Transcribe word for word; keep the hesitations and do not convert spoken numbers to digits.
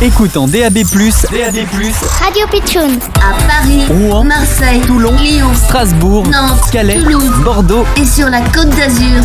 Écoute en D A B plus, D A B plus, Radio Pitchoun. À Paris, Rouen, Marseille, Toulon, Lyon, Strasbourg, Nantes, Calais, Toulouse, Bordeaux et sur la Côte d'Azur,